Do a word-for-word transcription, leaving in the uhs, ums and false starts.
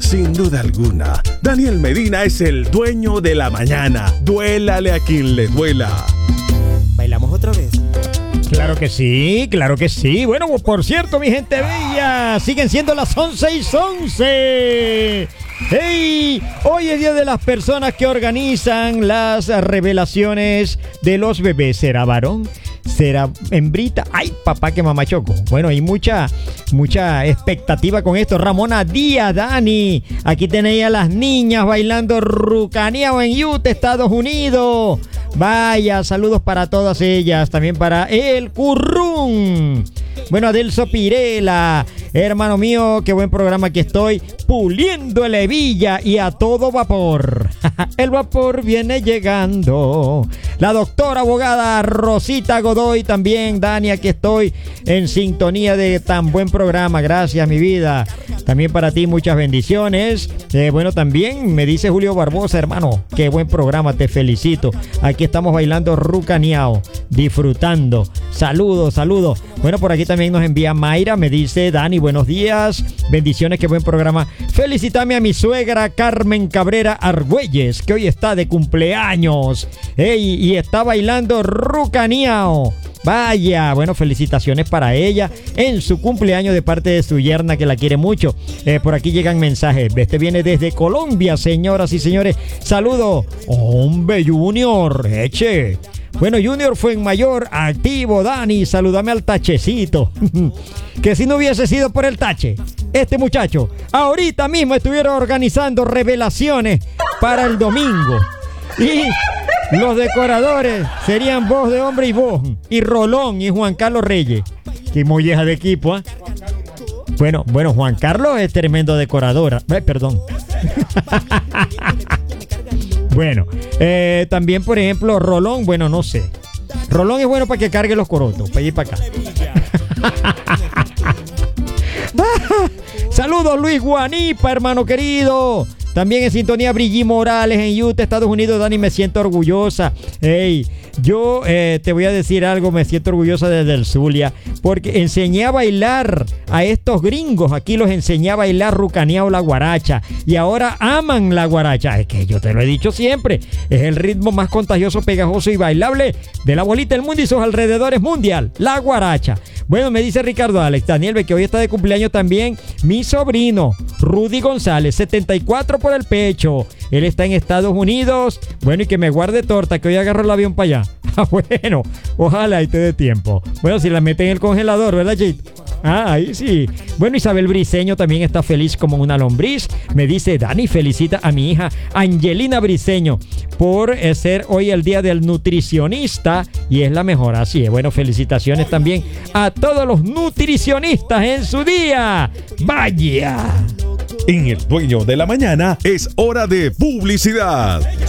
Sin duda alguna, Daniel Medina es el dueño de la mañana. Duélale a quien le duela. ¿Bailamos otra vez? Claro que sí, claro que sí. Bueno, por cierto, mi gente bella, siguen siendo las once y once. ¡Hey! Hoy es día de las personas que organizan las revelaciones de los bebés. ¿Será varón? ¿Será hembrita? ¡Ay, papá, que mamá choco! Bueno, hay mucha, mucha expectativa con esto. Ramona Díaz, Dani. Aquí tenéis a las niñas bailando rucaneado en Utah, Estados Unidos. Vaya, saludos para todas ellas. También para el Currún. Bueno, Adelso Pirela. Hermano mío, qué buen programa que estoy. Puliendo el hebilla y a todo vapor. El vapor viene llegando. La doctora abogada Rosita Godoy también. Dani, aquí estoy en sintonía de tan buen programa. Gracias, mi vida. También para ti muchas bendiciones. Eh, bueno, también me dice Julio Barbosa, hermano, qué buen programa, te felicito. Aquí estamos bailando rucaneado, disfrutando. Saludos, saludos. Bueno, por aquí también nos envía Mayra, me dice Dani, buenos días, bendiciones, qué buen programa. Felicítame a mi suegra Carmen Cabrera Argüelles, que hoy está de cumpleaños. Ey, y está bailando rucaneado. Vaya, bueno, felicitaciones para ella en su cumpleaños de parte de su yerna que la quiere mucho. Eh, por aquí llegan mensajes. Este viene desde Colombia, señoras y señores. Saludo. Hombre, Junior, eche. Bueno, Junior fue en mayor activo, Dani. Salúdame al tachecito. Que si no hubiese sido por el tache, este muchacho ahorita mismo estuviera organizando revelaciones para el domingo. Y los decoradores serían Voz de Hombre y Voz, y Rolón y Juan Carlos Reyes. Qué molleja de equipo, ¿eh? Bueno, bueno, Juan Carlos es tremendo decorador. Eh, perdón. Bueno, eh, también, por ejemplo, Rolón, bueno, no sé. Rolón es bueno para que cargue los corotos, para allá y para acá. Saludos, Luis Guanipa, hermano querido. También en sintonía Brigitte Morales en Utah, Estados Unidos. Dani, me siento orgullosa. Hey, yo eh, te voy a decir algo, me siento orgullosa desde el Zulia, porque enseñé a bailar a estos gringos. Aquí los enseñé a bailar rucaneado la guaracha. Y ahora aman la guaracha. Es que yo te lo he dicho siempre. Es el ritmo más contagioso, pegajoso y bailable de la bolita del mundo y sus alrededores mundial. La guaracha. Bueno, me dice Ricardo Alex Daniel, que hoy está de cumpleaños también mi sobrino, Rudy González, setenta y cuatro por el pecho. Él está en Estados Unidos. Bueno, y que me guarde torta, que hoy agarro el avión para allá. Ah, bueno, ojalá y te dé tiempo. Bueno, si la meten en el congelador, ¿verdad, Chit? Ah, ahí sí. Bueno, Isabel Briseño también está feliz como una lombriz. Me dice, Dani, felicita a mi hija Angelina Briseño por eh, ser hoy el día del nutricionista y es la mejor. Así es. Bueno, felicitaciones también a todos los nutricionistas en su día. ¡Vaya! En El Dueño de la Mañana es hora de publicidad.